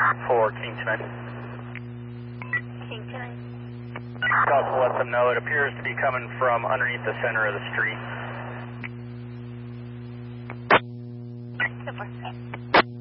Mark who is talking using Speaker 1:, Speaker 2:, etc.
Speaker 1: for King tonight.
Speaker 2: King tonight.
Speaker 1: Also let them know it appears to be coming from underneath the center of the street.
Speaker 2: Good work.